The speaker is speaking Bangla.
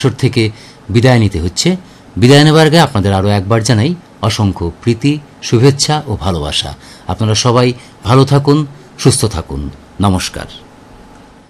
থেকে বিদায় নিতে হচ্ছে। বিদায় নেবার আগে আপনাদের আরও একবার জানাই অসংখ্য প্রীতি, শুভেচ্ছা ও ভালোবাসা। আপনারা সবাই ভালো থাকুন, সুস্থ থাকুন। নমস্কার।